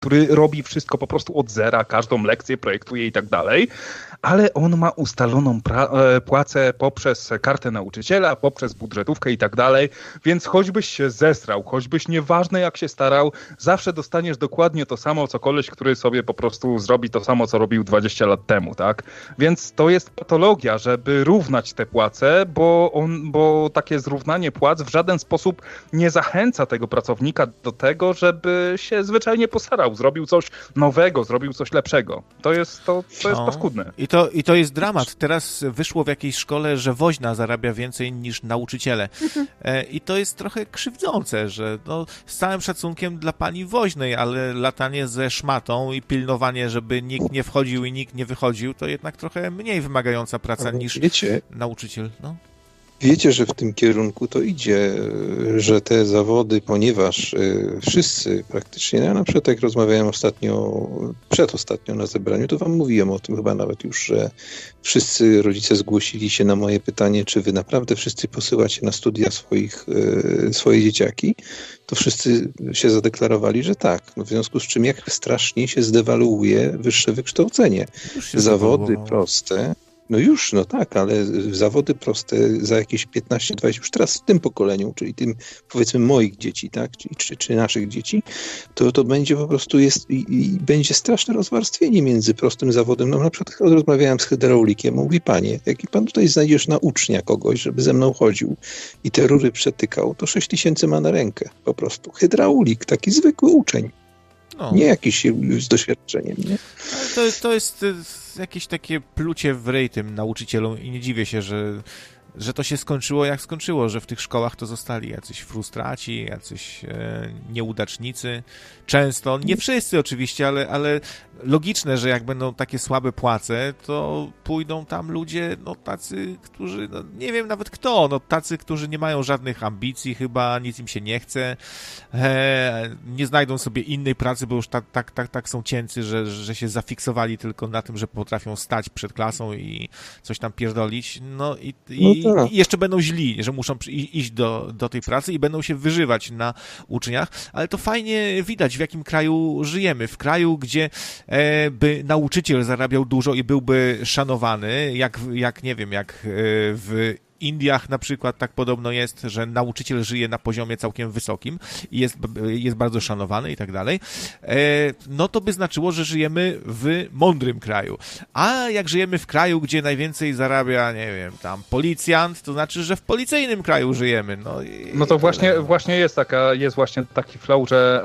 który robi wszystko po prostu od zera, każdą lekcję projektuje i tak dalej, ale on ma ustaloną płacę poprzez kartę nauczyciela, poprzez budżetówkę i tak dalej, więc choćbyś się zesrał, choćbyś nieważne jak się starał, zawsze dostaniesz dokładnie to samo, co koleś, który sobie po prostu zrobi to samo, co robił 20 lat temu, tak? Więc to jest patologia, żeby równać te płace, bo takie zrównanie płac w żaden sposób nie zachęca tego pracownika do tego, żeby się zwyczajnie postarał, zrobił coś nowego, zrobił coś lepszego. To jest paskudne. I to jest dramat. Teraz wyszło w jakiejś szkole, że woźna zarabia więcej niż nauczyciele. I to jest trochę krzywdzące, że z całym szacunkiem dla pani woźnej, ale latanie ze szmatą i pilnowanie, żeby nikt nie wchodził i nikt nie wychodził, to jednak trochę mniej wymagająca praca niż nauczyciel. No. Wiecie, że w tym kierunku to idzie, że te zawody, ponieważ wszyscy praktycznie, ja na przykład jak rozmawiałem przedostatnio na zebraniu, to wam mówiłem o tym chyba nawet już, że wszyscy rodzice zgłosili się na moje pytanie, czy wy naprawdę wszyscy posyłacie na studia swoje dzieciaki, to wszyscy się zadeklarowali, że tak. No w związku z czym jak strasznie się zdewaluuje wyższe wykształcenie. Zawody proste. No tak, ale zawody proste za jakieś 15-20, już teraz w tym pokoleniu, czyli tym powiedzmy moich dzieci, tak, czy naszych dzieci, to będzie po prostu i będzie straszne rozwarstwienie między prostym zawodem. No na przykład rozmawiałem z hydraulikiem, mówi panie, jaki pan tutaj znajdziesz na ucznia kogoś, żeby ze mną chodził i te rury przetykał, to 6 000 ma na rękę po prostu. Hydraulik, taki zwykły uczeń. No. Nie jakiś z doświadczeniem, nie? To jest jakieś takie plucie w ryj tym nauczycielom i nie dziwię się, że to się skończyło jak skończyło, że w tych szkołach to zostali jacyś frustraci, jacyś nieudacznicy. Często, nie wszyscy oczywiście, ale logiczne, że jak będą takie słabe płace, to pójdą tam ludzie, tacy, którzy, nie wiem nawet kto, tacy, którzy nie mają żadnych ambicji chyba, nic im się nie chce, nie znajdą sobie innej pracy, bo już tak są cięcy, że się zafiksowali tylko na tym, że potrafią stać przed klasą i coś tam pierdolić, i jeszcze będą źli, że muszą iść do tej pracy i będą się wyżywać na uczniach, ale to fajnie widać, w jakim kraju żyjemy. W kraju, gdzie by nauczyciel zarabiał dużo i byłby szanowany, jak nie wiem, jak w Indiach na przykład tak podobno jest, że nauczyciel żyje na poziomie całkiem wysokim i jest bardzo szanowany i tak dalej, to by znaczyło, że żyjemy w mądrym kraju. A jak żyjemy w kraju, gdzie najwięcej zarabia, nie wiem, tam policjant, to znaczy, że w policyjnym kraju żyjemy. No to właśnie jest właśnie taki flow, że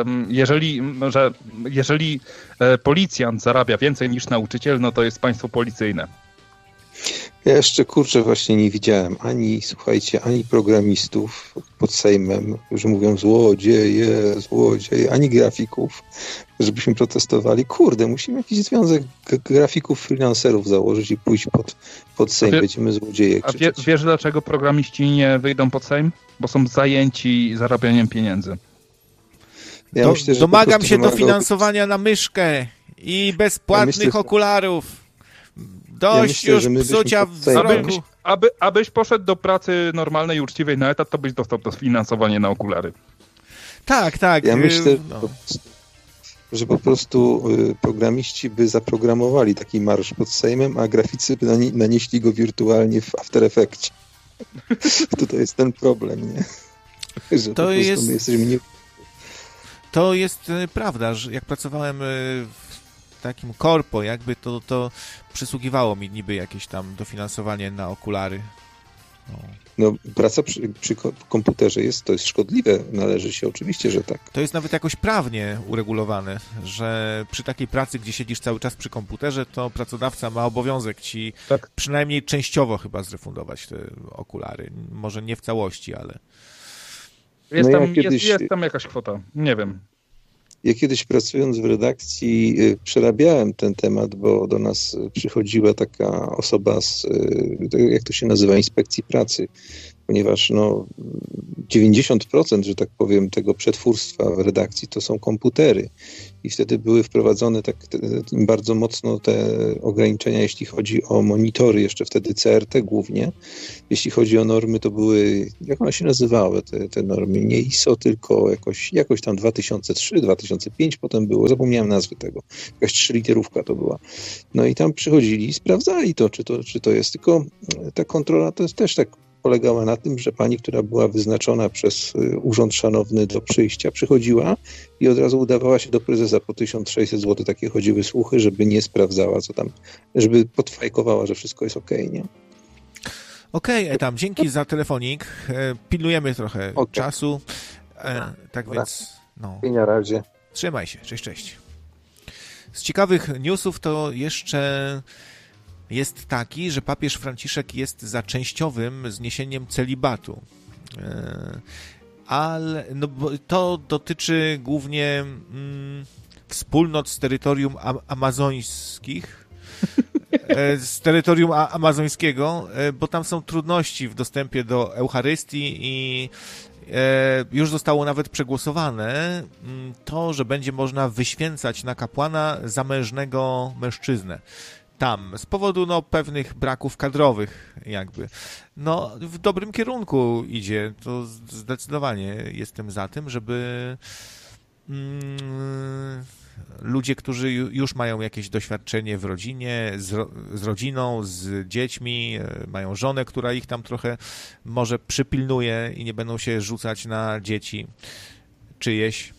jeżeli policjant zarabia więcej niż nauczyciel, no to jest państwo policyjne. Ja jeszcze, właśnie nie widziałem ani programistów pod Sejmem, którzy mówią złodzieje, ani grafików, żebyśmy protestowali. Kurde, musimy jakiś związek grafików, freelancerów założyć i pójść pod Sejm. Będziemy złodzieje krzyczeć. A wiesz, dlaczego programiści nie wyjdą pod Sejm? Bo są zajęci zarabianiem pieniędzy. Ja myślę, że domagam się dofinansowania na myszkę i bezpłatnych okularów. Dość już psucia wzroku. Abyś poszedł do pracy normalnej, uczciwej na etat, to byś dostał dofinansowanie na okulary. Tak. Ja myślę, że po prostu programiści by zaprogramowali taki marsz pod Sejmem, a graficy by nanieśli go wirtualnie w After Effects. To jest ten problem, nie? Że to jest... my jesteśmy nie... To jest prawda, że jak pracowałem w takim korpo, jakby to przysługiwało mi niby jakieś tam dofinansowanie na okulary. Praca przy komputerze to jest szkodliwe, należy się oczywiście, że tak. To jest nawet jakoś prawnie uregulowane, że przy takiej pracy, gdzie siedzisz cały czas przy komputerze, to pracodawca ma obowiązek ci przynajmniej częściowo chyba zrefundować te okulary. Może nie w całości, ale... Jest tam jakaś kwota, nie wiem. Ja kiedyś pracując w redakcji przerabiałem ten temat, bo do nas przychodziła taka osoba z, jak to się nazywa, inspekcji pracy ponieważ 90%, że tak powiem, tego przetwórstwa w redakcji to są komputery. I wtedy były wprowadzone bardzo mocno te ograniczenia, jeśli chodzi o monitory, jeszcze wtedy CRT głównie. Jeśli chodzi o normy, to były, jak one się nazywały, te normy? Nie ISO, tylko jakoś tam 2003, 2005 potem było, zapomniałem nazwy tego. Jakaś 3-literówka to była. No i tam przychodzili i sprawdzali to, czy to jest. Tylko ta kontrola to jest też tak polegała na tym, że pani, która była wyznaczona przez Urząd Szanowny do przyjścia, przychodziła i od razu udawała się do prezesa po 1600 zł. Takie chodziły słuchy, żeby nie sprawdzała, co tam, żeby podfajkowała, że wszystko jest okej, nie? Okej, Etam, dzięki za telefonik. Pilnujemy trochę czasu. Tak więc, I na razie. Trzymaj się, cześć. Z ciekawych newsów to jeszcze jest taki, że papież Franciszek jest za częściowym zniesieniem celibatu. Ale to dotyczy głównie wspólnot z terytorium amazońskich, z terytorium amazońskiego, bo tam są trudności w dostępie do Eucharystii i już zostało nawet przegłosowane to, że będzie można wyświęcać na kapłana zamężnego mężczyznę. Tam, z powodu pewnych braków kadrowych jakby. W dobrym kierunku idzie, to zdecydowanie jestem za tym, żeby ludzie, którzy już mają jakieś doświadczenie w rodzinie, z rodziną, z dziećmi, mają żonę, która ich tam trochę może przypilnuje i nie będą się rzucać na dzieci czyjeś,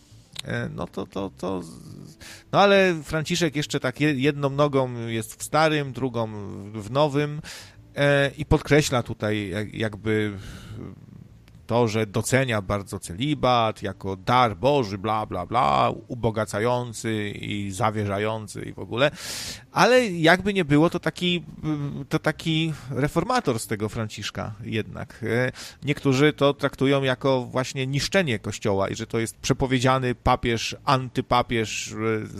ale Franciszek jeszcze tak jedną nogą jest w starym, drugą w nowym i podkreśla tutaj jakby to, że docenia bardzo celibat jako dar Boży, bla, bla, bla, ubogacający i zawierzający i w ogóle, ale jakby nie było, to taki reformator z tego Franciszka jednak. Niektórzy to traktują jako właśnie niszczenie Kościoła i że to jest przepowiedziany papież, antypapież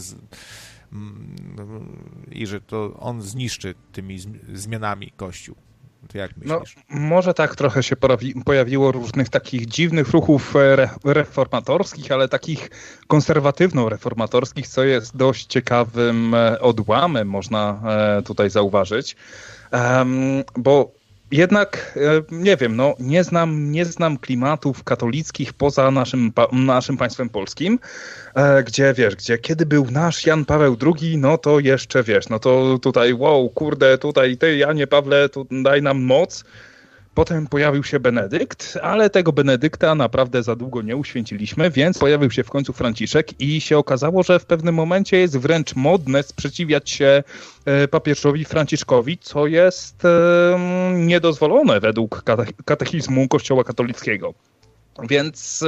i że to on zniszczy tymi zmianami Kościół. To jak myślisz? Może tak trochę się pojawiło różnych takich dziwnych ruchów reformatorskich, ale takich konserwatywno-reformatorskich, co jest dość ciekawym odłamem, można tutaj zauważyć. Bo jednak, nie wiem, nie znam klimatów katolickich poza naszym państwem polskim, gdzie kiedy był nasz Jan Paweł II, to jeszcze to tutaj, tutaj ty, Janie Pawle, tu daj nam moc. Potem pojawił się Benedykt, ale tego Benedykta naprawdę za długo nie uświęciliśmy, więc pojawił się w końcu Franciszek i się okazało, że w pewnym momencie jest wręcz modne sprzeciwiać się papieżowi Franciszkowi, co jest niedozwolone według katechizmu Kościoła katolickiego. Więc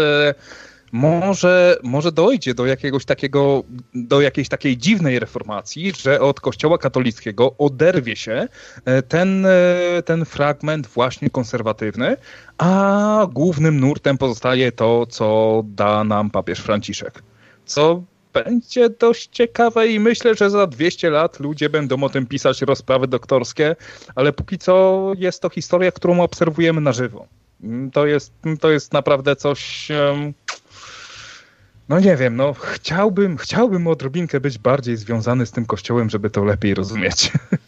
może dojdzie do jakiejś takiej dziwnej reformacji, że od Kościoła katolickiego oderwie się ten fragment właśnie konserwatywny, a głównym nurtem pozostaje to, co da nam papież Franciszek. Co będzie dość ciekawe i myślę, że za 200 lat ludzie będą o tym pisać rozprawy doktorskie, ale póki co jest to historia, którą obserwujemy na żywo. To jest naprawdę coś... nie wiem, chciałbym odrobinkę być bardziej związany z tym kościołem, żeby to lepiej rozumieć.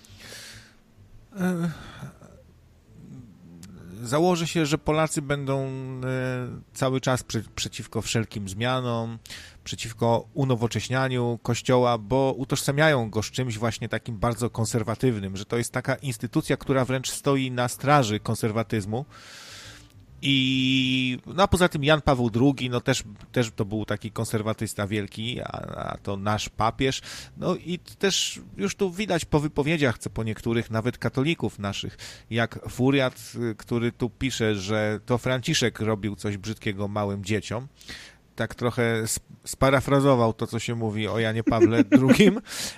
Założę się, że Polacy będą cały czas przeciwko wszelkim zmianom, przeciwko unowocześnianiu Kościoła, bo utożsamiają go z czymś właśnie takim bardzo konserwatywnym, że to jest taka instytucja, która wręcz stoi na straży konserwatyzmu. A poza tym Jan Paweł II, też to był taki konserwatysta wielki, a to nasz papież. I też już tu widać po wypowiedziach, co po niektórych, nawet katolików naszych, jak Furiat, który tu pisze, że to Franciszek robił coś brzydkiego małym dzieciom. Tak trochę sparafrazował to, co się mówi o Janie Pawle II.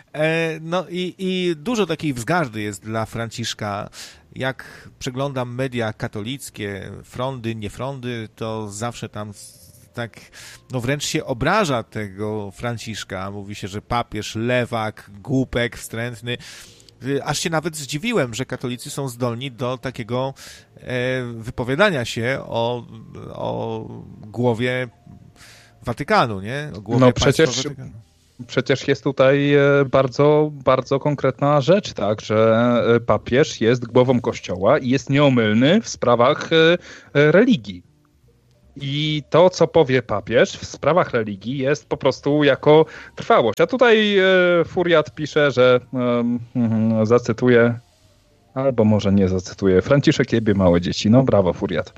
I dużo takiej wzgardy jest dla Franciszka. Jak przeglądam media katolickie, frondy, nie frondy, to zawsze tam tak, wręcz się obraża tego Franciszka. Mówi się, że papież, lewak, głupek, wstrętny. Aż się nawet zdziwiłem, że katolicy są zdolni do takiego wypowiadania się o głowie Watykanu, nie? O głowie Przecież jest tutaj bardzo, bardzo konkretna rzecz, tak, że papież jest głową Kościoła i jest nieomylny w sprawach religii. I to, co powie papież w sprawach religii, jest po prostu jako trwałość. A tutaj Furiat pisze, że zacytuję, albo może nie zacytuję, Franciszek jebie małe dzieci. No brawo, Furiat.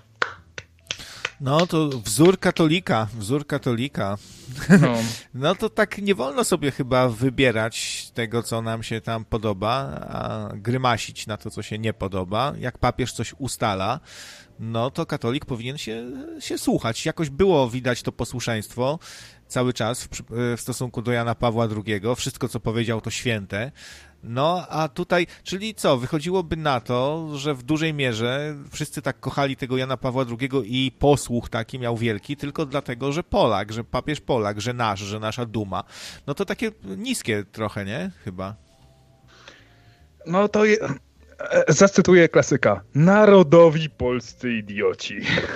No to wzór katolika. No. No to tak nie wolno sobie chyba wybierać tego, co nam się tam podoba, a grymasić na to, co się nie podoba. Jak papież coś ustala, no to katolik powinien się słuchać. Jakoś było widać to posłuszeństwo cały czas w stosunku do Jana Pawła II. Wszystko, co powiedział, to święte. No, a tutaj, czyli co, wychodziłoby na to, że w dużej mierze wszyscy tak kochali tego Jana Pawła II i posłuch taki miał wielki, tylko dlatego, że Polak, że papież Polak, że nasza duma. No to takie niskie trochę, nie? Chyba. No to zacytuję klasyka. Narodowi polscy idioci.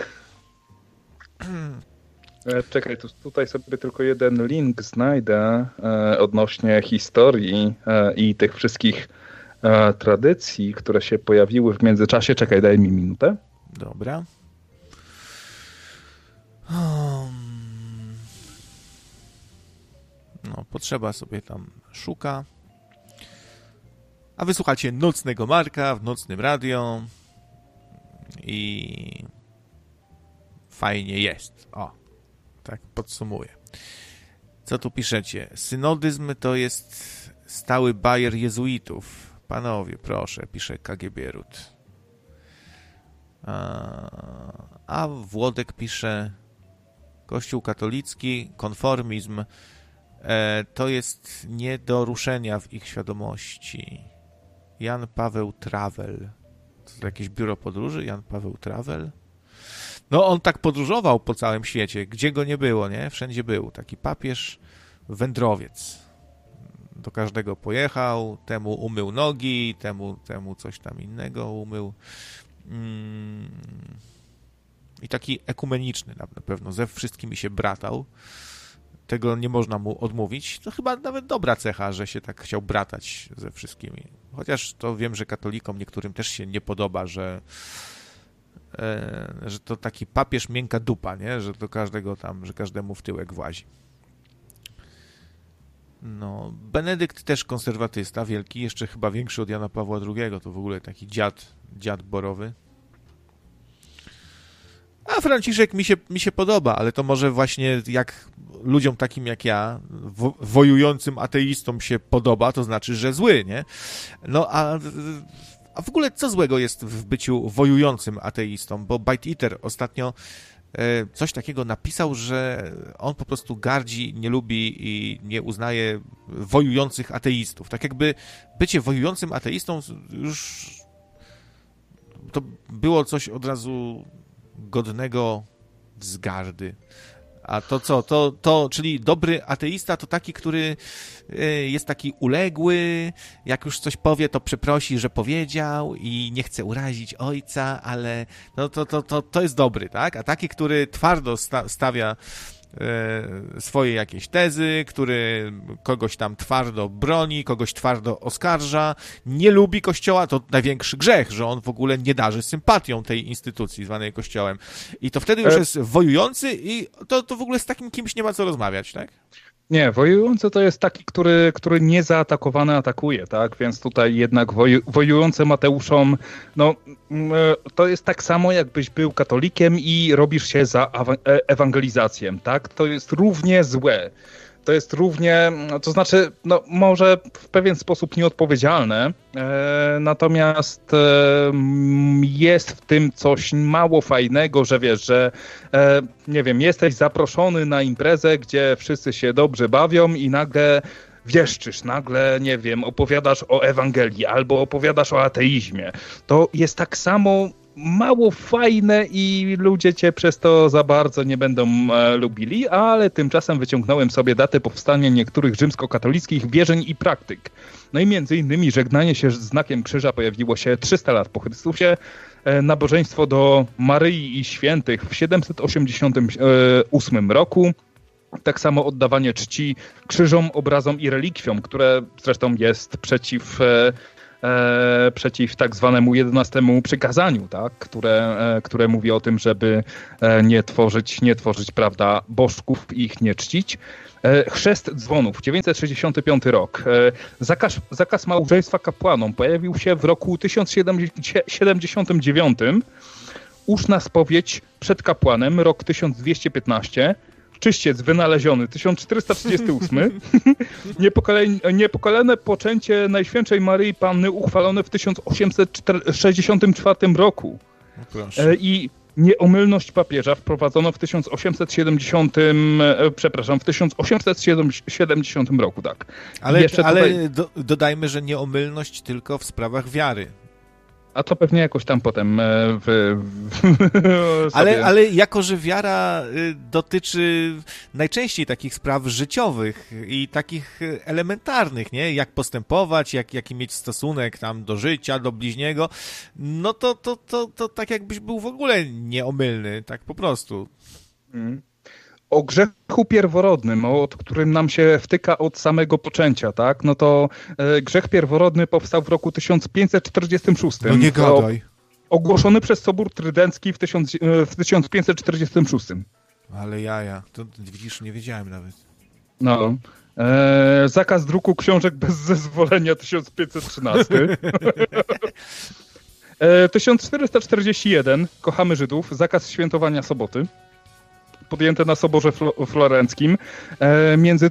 Czekaj, tutaj sobie tylko jeden link znajdę odnośnie historii i tych wszystkich tradycji, które się pojawiły w międzyczasie. Czekaj, daj mi minutę. Dobra. No, potrzeba sobie tam szuka. A wysłuchacie Nocnego Marka w Nocnym Radio i fajnie jest. O, tak podsumuję. Co tu piszecie? Synodyzm to jest stały bajer jezuitów. Panowie, proszę, pisze KGB Rut. A Włodek pisze Kościół katolicki, konformizm to jest nie do ruszenia w ich świadomości. Jan Paweł Travel. To jakieś biuro podróży? Jan Paweł Travel? No on tak podróżował po całym świecie. Gdzie go nie było, nie? Wszędzie był. Taki papież, wędrowiec. Do każdego pojechał, temu umył nogi, temu coś tam innego umył. I taki ekumeniczny na pewno. Ze wszystkimi się bratał. Tego nie można mu odmówić. To chyba nawet dobra cecha, że się tak chciał bratać ze wszystkimi. Chociaż to wiem, że katolikom niektórym też się nie podoba, że to taki papież miękka dupa, nie? Że do każdego tam, że każdemu w tyłek włazi. No, Benedykt też konserwatysta, wielki, jeszcze chyba większy od Jana Pawła II, to w ogóle taki dziad borowy. A Franciszek mi się podoba, ale to może właśnie jak ludziom takim jak ja, wojującym ateistom się podoba, to znaczy, że zły, nie? No a w ogóle co złego jest w byciu wojującym ateistą? Bo Bite Eater ostatnio coś takiego napisał, że on po prostu gardzi, nie lubi i nie uznaje wojujących ateistów. Tak jakby bycie wojującym ateistą już to było coś od razu godnego wzgardy. A to co? Czyli dobry ateista to taki, który jest taki uległy, jak już coś powie, to przeprosi, że powiedział i nie chce urazić ojca, ale no to jest dobry, tak? A taki, który twardo stawia swoje jakieś tezy, który kogoś tam twardo broni, kogoś twardo oskarża, nie lubi Kościoła, to największy grzech, że on w ogóle nie darzy sympatią tej instytucji zwanej Kościołem. I to wtedy już jest wojujący i to w ogóle z takim kimś nie ma co rozmawiać, tak? Nie, wojujący to jest taki, który niezaatakowany atakuje, tak? Więc tutaj jednak wojujący Mateuszom, no to jest tak samo, jakbyś był katolikiem i robisz się za ewangelizację, tak? To jest równie złe. To jest równie, to znaczy, no może w pewien sposób nieodpowiedzialne, natomiast jest w tym coś mało fajnego, że wiesz, że nie wiem, jesteś zaproszony na imprezę, gdzie wszyscy się dobrze bawią i nagle wieszczysz, nagle, nie wiem, opowiadasz o Ewangelii albo opowiadasz o ateizmie. To jest tak samo mało fajne i ludzie cię przez to za bardzo nie będą lubili, ale tymczasem wyciągnąłem sobie datę powstania niektórych rzymskokatolickich wierzeń i praktyk. No i między innymi żegnanie się z znakiem krzyża pojawiło się 300 lat po Chrystusie, nabożeństwo do Maryi i Świętych w 788 roku, tak samo oddawanie czci krzyżom, obrazom i relikwiom, które zresztą jest przeciw tak zwanemu 11 przykazaniu, tak? które mówi o tym, żeby nie tworzyć, prawda, bożków i ich nie czcić. Chrzest dzwonów, 965 rok. Zakaz małżeństwa kapłanom pojawił się w roku 1079. Uszna spowiedź przed kapłanem, rok 1215. Czyściec wynaleziony, 1438. Niepokalane poczęcie Najświętszej Maryi Panny uchwalone w 1864 roku. I nieomylność papieża wprowadzono w 1870 roku, tak. Ale dodajmy, że nieomylność tylko w sprawach wiary. A to pewnie jakoś tam potem ale jako, że wiara dotyczy najczęściej takich spraw życiowych i takich elementarnych, nie? Jak postępować, jaki mieć stosunek tam do życia, do bliźniego, no to tak jakbyś był w ogóle nieomylny, tak po prostu. O grzechu pierworodnym, od którym nam się wtyka od samego poczęcia, tak? No to grzech pierworodny powstał w roku 1546. No nie gadaj. Ogłoszony przez Sobór Trydencki w 1546. Ale jaja, to widzisz, nie wiedziałem nawet. No. Zakaz druku książek bez zezwolenia 1513. 1441. Kochamy Żydów. Zakaz świętowania soboty. Podjęte na Soborze Florenckim. Między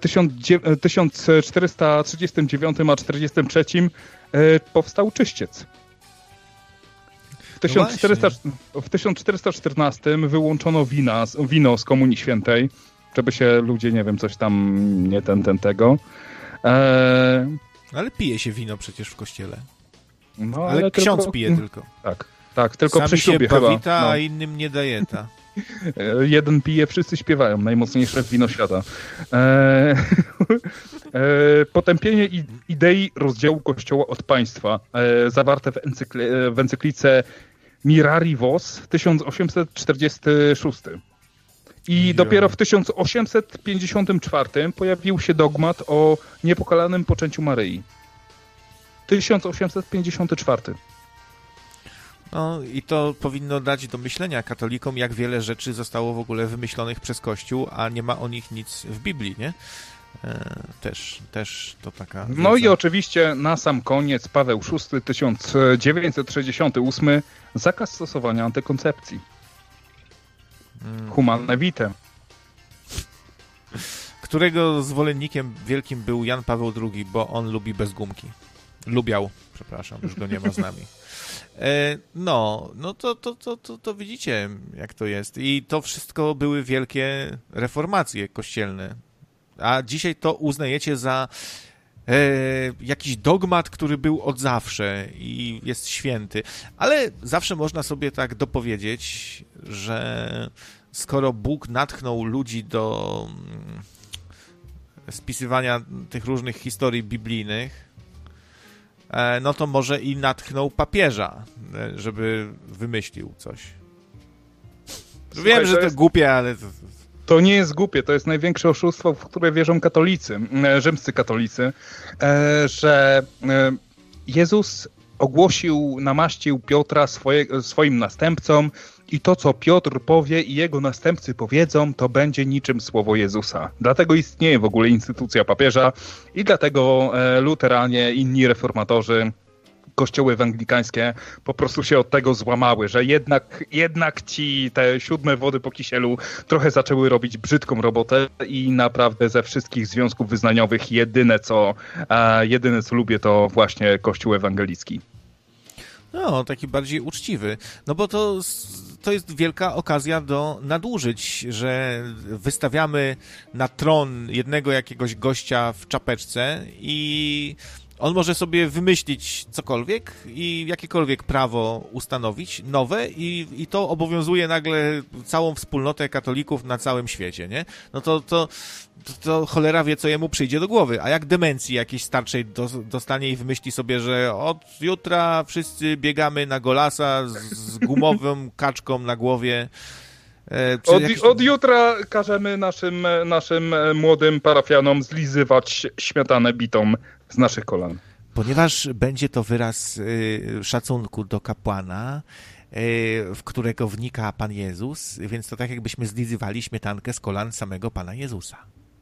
1439 a 43 powstał czyściec. W 1414 wyłączono wino z Komunii Świętej, żeby się ludzie, nie wiem, coś tam nie tego. Ale pije się wino przecież w kościele. No, ale ksiądz pije tylko. Tak, tylko Sami przy ślubie się bawita, chyba. No. A innym nie daje ta. Jeden pije, wszyscy śpiewają. Najmocniejsze wino świata. Potępienie idei rozdziału Kościoła od państwa. Zawarte w encyklice Mirari Vos 1846. I dopiero w 1854 pojawił się dogmat o niepokalanym poczęciu Maryi. 1854. No i to powinno dać do myślenia katolikom, jak wiele rzeczy zostało w ogóle wymyślonych przez Kościół, a nie ma o nich nic w Biblii, nie? Też to taka wiedza. No i oczywiście na sam koniec Paweł VI, 1968, zakaz stosowania antykoncepcji. Humane vitae. Którego zwolennikiem wielkim był Jan Paweł II, bo on lubi bez gumki. Lubiał, przepraszam, już go nie ma z nami. No to widzicie, jak to jest. I to wszystko były wielkie reformacje kościelne. A dzisiaj to uznajecie za jakiś dogmat, który był od zawsze i jest święty. Ale zawsze można sobie tak dopowiedzieć, że skoro Bóg natchnął ludzi do spisywania tych różnych historii biblijnych, no to może i natchnął papieża, żeby wymyślił coś. Słuchaj, wiem, że to głupie, ale... To nie jest głupie, to jest największe oszustwo, w które wierzą katolicy, rzymscy katolicy, że Jezus ogłosił, namaścił Piotra swoim następcą i to, co Piotr powie i jego następcy powiedzą, to będzie niczym słowo Jezusa. Dlatego istnieje w ogóle instytucja papieża i dlatego luteranie, inni reformatorzy, kościoły ewangelikańskie po prostu się od tego złamały, że jednak ci te siódme wody po kisielu trochę zaczęły robić brzydką robotę i naprawdę ze wszystkich związków wyznaniowych jedyne co lubię to właśnie kościół ewangelicki. No, taki bardziej uczciwy. No bo to jest wielka okazja do nadużyć, że wystawiamy na tron jednego jakiegoś gościa w czapeczce i On może sobie wymyślić cokolwiek i jakiekolwiek prawo ustanowić, nowe i to obowiązuje nagle całą wspólnotę katolików na całym świecie, nie? No to cholera wie, co jemu przyjdzie do głowy. A jak demencji jakiejś starszej dostanie i wymyśli sobie, że od jutra wszyscy biegamy na golasa z gumową kaczką na głowie. Od jutra każemy naszym młodym parafianom zlizywać śmietanę bitą z naszych kolan. Ponieważ będzie to wyraz szacunku do kapłana, w którego wnika Pan Jezus, więc to tak jakbyśmy zlizywali śmietankę z kolan samego Pana Jezusa.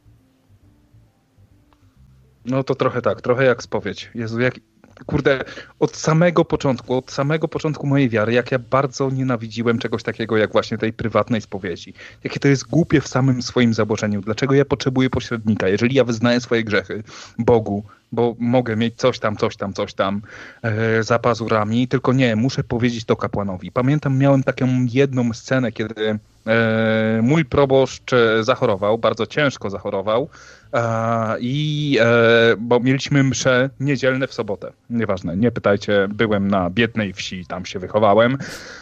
No to trochę tak, trochę jak spowiedź. Jezu, kurde, od samego początku mojej wiary, jak ja bardzo nienawidziłem czegoś takiego, jak właśnie tej prywatnej spowiedzi. Jakie to jest głupie w samym swoim założeniu. Dlaczego ja potrzebuję pośrednika? Jeżeli ja wyznaję swoje grzechy Bogu, bo mogę mieć coś tam za pazurami, tylko nie, muszę powiedzieć to kapłanowi. Pamiętam, miałem taką jedną scenę, kiedy mój proboszcz zachorował, bardzo ciężko zachorował, bo mieliśmy msze niedzielne w sobotę. Nieważne, nie pytajcie, byłem na biednej wsi, tam się wychowałem.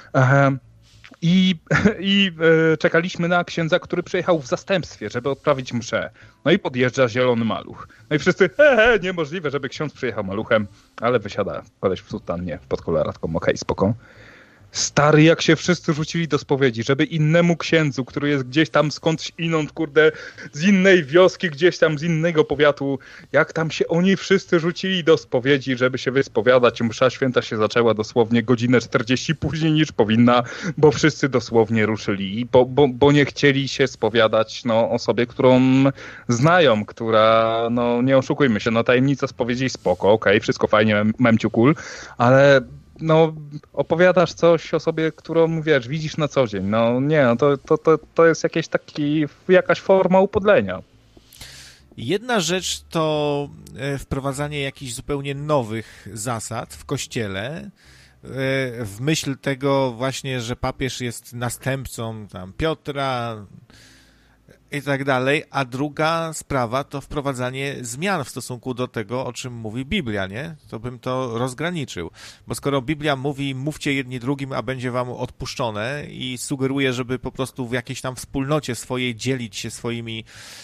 I czekaliśmy na księdza, który przyjechał w zastępstwie, żeby odprawić mszę. No i podjeżdża zielony maluch. No i wszyscy, niemożliwe, żeby ksiądz przyjechał maluchem, ale wysiada koleś w sutannie pod koloratką, okej, spoko. Stary, jak się wszyscy rzucili do spowiedzi, żeby innemu księdzu, który jest gdzieś tam skądś inąd, kurde, z innej wioski, gdzieś tam z innego powiatu, jak tam się oni wszyscy rzucili do spowiedzi, żeby się wyspowiadać. Msza święta się zaczęła dosłownie godzinę 40 później niż powinna, bo wszyscy dosłownie ruszyli, bo nie chcieli się spowiadać osobie, którą znają, która, nie oszukujmy się, tajemnica spowiedzi spoko, okej, wszystko fajnie, memciu cool, ale opowiadasz coś o sobie, którą, widzisz na co dzień. To jest jakaś forma upodlenia. Jedna rzecz to wprowadzanie jakichś zupełnie nowych zasad w Kościele, w myśl tego właśnie, że papież jest następcą tam Piotra i tak dalej, a druga sprawa to wprowadzanie zmian w stosunku do tego, o czym mówi Biblia, nie? To bym to rozgraniczył. Bo skoro Biblia mówi, mówcie jedni drugim, a będzie wam odpuszczone i sugeruje, żeby po prostu w jakiejś tam wspólnocie swojej dzielić się swoimi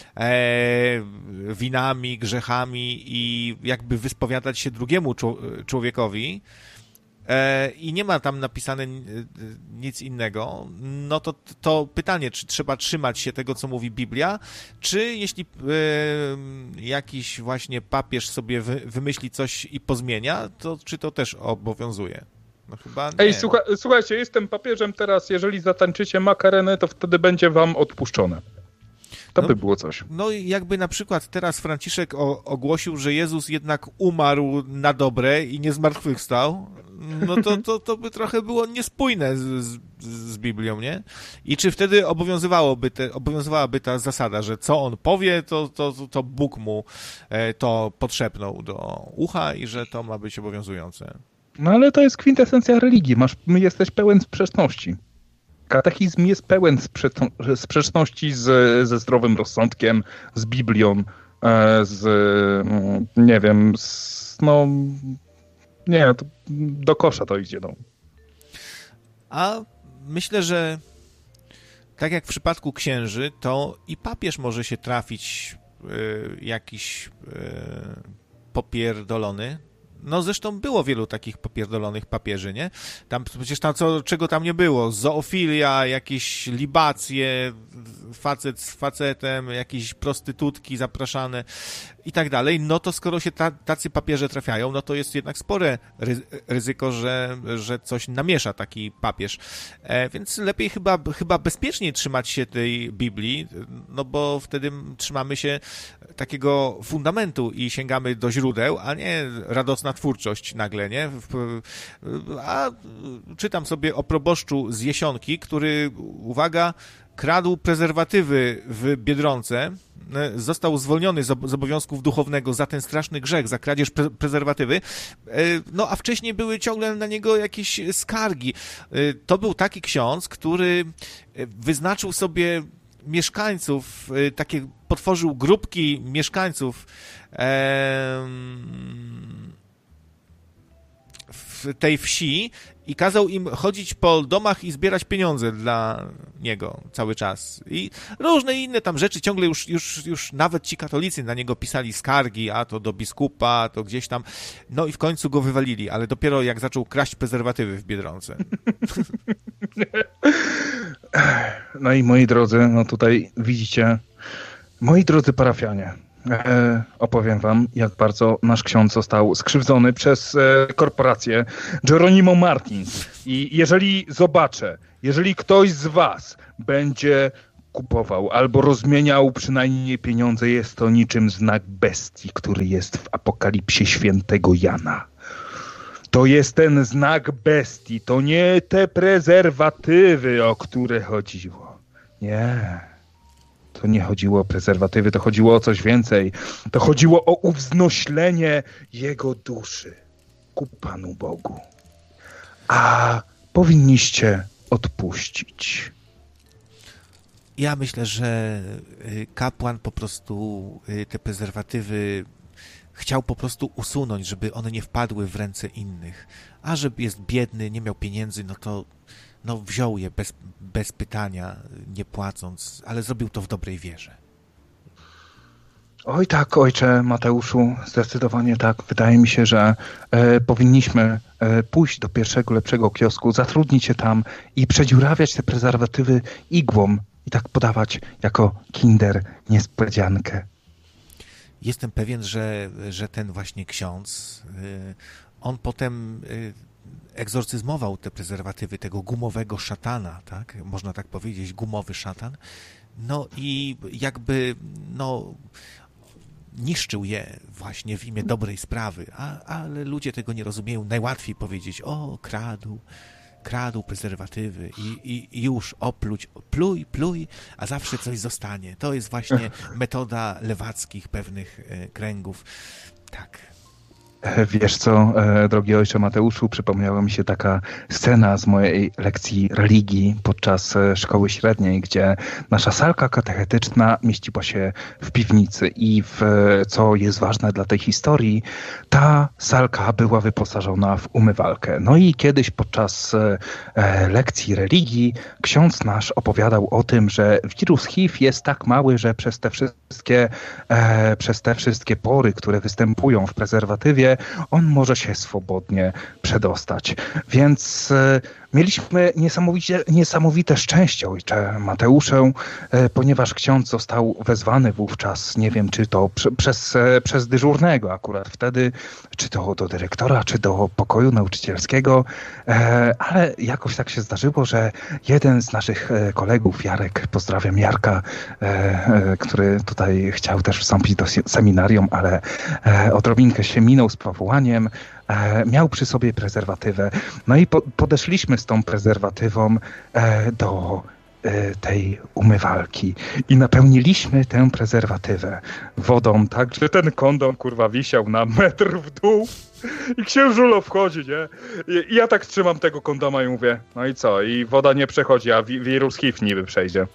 winami, grzechami i jakby wyspowiadać się drugiemu człowiekowi, i nie ma tam napisane nic innego, no to pytanie, czy trzeba trzymać się tego, co mówi Biblia, czy jeśli jakiś właśnie papież sobie wymyśli coś i pozmienia, to czy to też obowiązuje? No chyba nie. Ej, słuchajcie, jestem papieżem teraz, jeżeli zatańczycie makarenę, to wtedy będzie wam odpuszczone. To by było coś. No i jakby na przykład teraz Franciszek ogłosił, że Jezus jednak umarł na dobre i nie zmartwychwstał, no to by trochę było niespójne z Biblią, nie? I czy wtedy obowiązywałaby ta zasada, że co on powie, to Bóg mu to podszepnął do ucha i że to ma być obowiązujące. No ale to jest kwintesencja religii. Jesteś pełen sprzeczności. Katechizm jest pełen sprzeczności ze zdrowym rozsądkiem, z Biblią, to do kosza to idzie. A myślę, że tak jak w przypadku księży, to i papież może się trafić jakiś popierdolony. No zresztą było wielu takich popierdolonych papieży, nie? Tam przecież czego tam nie było? Zoofilia, jakieś libacje, facet z facetem, jakieś prostytutki zapraszane i tak dalej. No to skoro się tacy papieże trafiają, no to jest jednak spore ryzyko, że coś namiesza taki papież. Więc lepiej chyba bezpieczniej trzymać się tej Biblii, no bo wtedy trzymamy się takiego fundamentu i sięgamy do źródeł, a nie radosna twórczość nagle, nie? A czytam sobie o proboszczu z Jesionki, który, uwaga, kradł prezerwatywy w Biedronce, został zwolniony z obowiązków duchownego za ten straszny grzech, za kradzież prezerwatywy, no a wcześniej były ciągle na niego jakieś skargi. To był taki ksiądz, który wyznaczył sobie mieszkańców, potworzył grupki mieszkańców w tej wsi i kazał im chodzić po domach i zbierać pieniądze dla niego cały czas. I różne inne tam rzeczy, ciągle już nawet ci katolicy na niego pisali skargi, a to do biskupa, a to gdzieś tam. No i w końcu go wywalili, ale dopiero jak zaczął kraść prezerwatywy w Biedronce. No i moi drodzy, no tutaj widzicie, moi drodzy parafianie, opowiem wam, jak bardzo nasz ksiądz został skrzywdzony przez korporację Geronimo Martins. I jeżeli ktoś z was będzie kupował albo rozmieniał przynajmniej pieniądze, jest to niczym znak bestii, który jest w Apokalipsie Świętego Jana. To jest ten znak bestii, to nie te prezerwatywy, o które chodziło. Nie. To nie chodziło o prezerwatywy, to chodziło o coś więcej. To chodziło o uwznoślenie jego duszy ku Panu Bogu. A powinniście odpuścić. Ja myślę, że kapłan po prostu te prezerwatywy chciał po prostu usunąć, żeby one nie wpadły w ręce innych. A że jest biedny, nie miał pieniędzy, no to wziął je bez pytania, nie płacąc, ale zrobił to w dobrej wierze. Oj tak, ojcze Mateuszu, zdecydowanie tak. Wydaje mi się, że powinniśmy pójść do pierwszego, lepszego kiosku, zatrudnić się tam i przedziurawiać te prezerwatywy igłą i tak podawać jako kinder niespodziankę. Jestem pewien, że ten właśnie ksiądz, on potem egzorcyzmował te prezerwatywy tego gumowego szatana, tak? Można tak powiedzieć, gumowy szatan. No i jakby, niszczył je właśnie w imię dobrej sprawy, ale ludzie tego nie rozumieją. Najłatwiej powiedzieć, kradł prezerwatywy i już opluć, pluj, a zawsze coś zostanie. To jest właśnie metoda lewackich pewnych kręgów. Tak. Wiesz co, drogi ojcze Mateuszu, przypomniała mi się taka scena z mojej lekcji religii podczas szkoły średniej, gdzie nasza salka katechetyczna mieściła się w piwnicy i co jest ważne dla tej historii, ta salka była wyposażona w umywalkę. No i kiedyś podczas lekcji religii ksiądz nasz opowiadał o tym, że wirus HIV jest tak mały, że przez te wszystkie pory, które występują w prezerwatywie, on może się swobodnie przedostać. Więc mieliśmy niesamowite szczęście, ojcze Mateusze, ponieważ ksiądz został wezwany wówczas, nie wiem, czy to przez dyżurnego akurat wtedy, czy to do dyrektora, czy do pokoju nauczycielskiego, ale jakoś tak się zdarzyło, że jeden z naszych kolegów, Jarek, pozdrawiam Jarka, który tutaj chciał też wstąpić do seminarium, ale odrobinkę się minął z powołaniem, miał przy sobie prezerwatywę. No i podeszliśmy z tą prezerwatywą do tej umywalki i napełniliśmy tę prezerwatywę wodą, tak, że ten kondom kurwa wisiał na metr w dół i księżulo wchodzi, nie? I ja tak trzymam tego kondoma i mówię, no i co? I woda nie przechodzi, a wirus HIV niby przejdzie.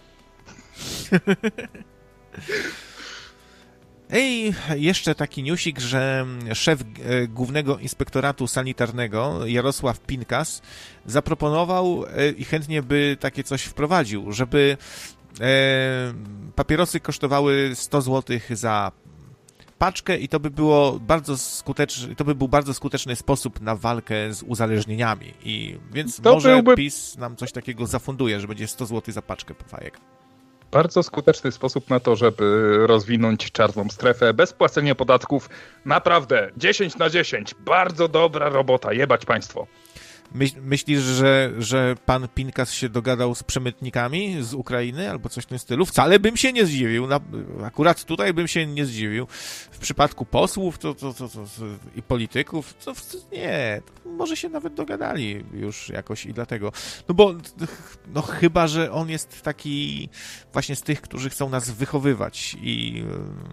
I jeszcze taki newsik, że szef Głównego Inspektoratu Sanitarnego Jarosław Pinkas zaproponował i chętnie by takie coś wprowadził, żeby papierosy kosztowały 100 zł za paczkę i to by był bardzo skuteczny sposób na walkę z uzależnieniami. Więc może PiS nam coś takiego zafunduje, że będzie 100 zł za paczkę fajek. Bardzo skuteczny sposób na to, żeby rozwinąć czarną strefę bez płacenia podatków. Naprawdę, 10 na 10. Bardzo dobra robota, jebać państwo. Myślisz, że pan Pinkas się dogadał z przemytnikami z Ukrainy albo coś w tym stylu? Wcale bym się nie zdziwił. Akurat tutaj bym się nie zdziwił. W przypadku posłów i polityków, nie. Może się nawet dogadali już jakoś i dlatego. No chyba, że on jest taki właśnie z tych, którzy chcą nas wychowywać i...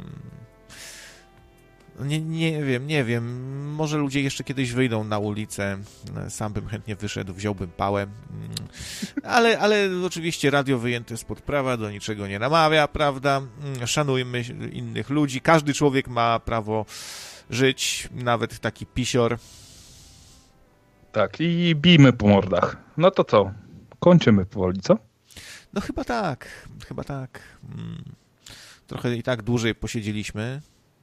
Nie wiem. Może ludzie jeszcze kiedyś wyjdą na ulicę. Sam bym chętnie wyszedł, wziąłbym pałę. Ale oczywiście radio wyjęte spod prawa do niczego nie namawia, prawda? Szanujmy innych ludzi. Każdy człowiek ma prawo żyć, nawet taki pisior. Tak, i bijmy po mordach. No to co? Kończymy powoli, co? No chyba tak. Trochę i tak dłużej posiedzieliśmy.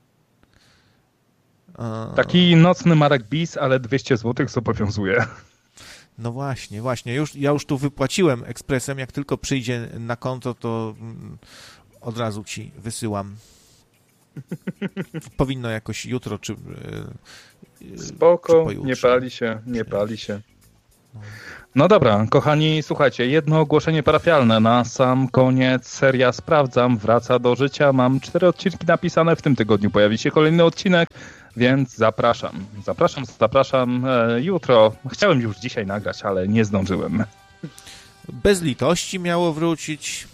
Taki nocny Marek Bis, ale 200 zł zobowiązuje. No właśnie. Ja już tu wypłaciłem ekspresem. Jak tylko przyjdzie na konto, to od razu ci wysyłam. Powinno jakoś jutro czy Spoko, czy pojutrze. nie pali się. No dobra, kochani, słuchajcie, jedno ogłoszenie parafialne. Na sam koniec seria Sprawdzam wraca do życia. Mam 4 odcinki napisane, w tym tygodniu pojawi się kolejny odcinek, więc zapraszam. Jutro, chciałem już dzisiaj nagrać, ale nie zdążyłem. Bez litości miało wrócić.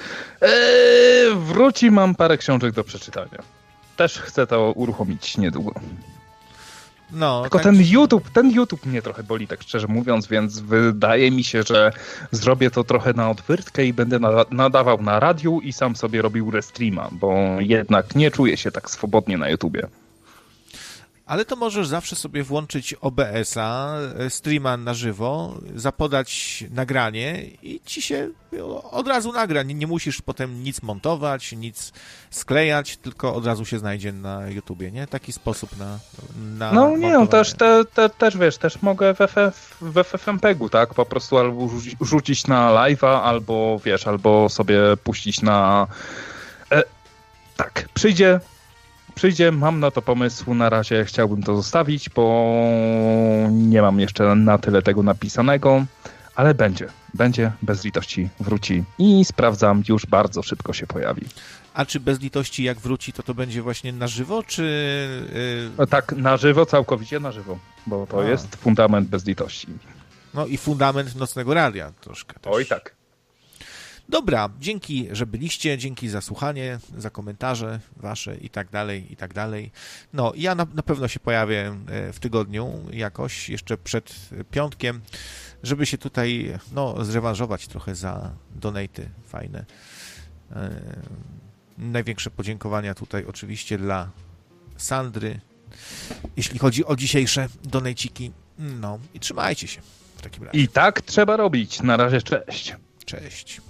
Wróci, mam parę książek do przeczytania. Też chcę to uruchomić niedługo. No, tylko tak... ten YouTube mnie trochę boli, tak szczerze mówiąc, więc wydaje mi się, że zrobię to trochę na odwyrtkę i będę nadawał na radiu i sam sobie robił restreama, bo jednak nie czuję się tak swobodnie na YouTubie. Ale to możesz zawsze sobie włączyć OBS-a, streama na żywo, zapodać nagranie i ci się od razu nagra. Nie musisz potem nic montować, nic sklejać, tylko od razu się znajdzie na YouTubie, nie? Taki sposób na no nie, no też wiesz, też mogę w FFmpegu, tak? Po prostu albo rzucić na live'a, albo wiesz, albo sobie puścić na... tak, przyjdzie, mam na to pomysł, na razie chciałbym to zostawić, bo nie mam jeszcze na tyle tego napisanego, ale będzie, bez litości wróci i Sprawdzam już bardzo szybko się pojawi. A czy bez litości jak wróci, to będzie właśnie na żywo, czy... Tak, na żywo, całkowicie na żywo, bo to jest fundament bez litości. No i fundament Nocnego Radia troszkę też. Oj tak. Dobra, dzięki, że byliście, dzięki za słuchanie, za komentarze wasze i tak dalej. No, ja na pewno się pojawię w tygodniu jakoś, jeszcze przed piątkiem, żeby się tutaj, zrewanżować trochę za donate'y fajne. Największe podziękowania tutaj oczywiście dla Sandry, jeśli chodzi o dzisiejsze donejciki. No i trzymajcie się w takim razie. I tak trzeba robić. Na razie, cześć. Cześć.